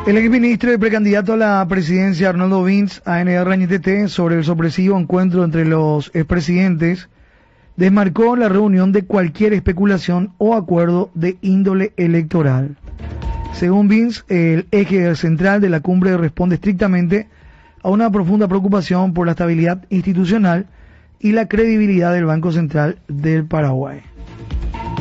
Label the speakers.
Speaker 1: El exministro y precandidato a la presidencia Arnoldo Vince, ANR-NTT, sobre el sorpresivo encuentro entre los expresidentes, desmarcó la reunión de cualquier especulación o acuerdo de índole electoral. Según Vince, el eje central de la cumbre responde estrictamente a una profunda preocupación por la estabilidad institucional y la credibilidad del Banco Central del Paraguay.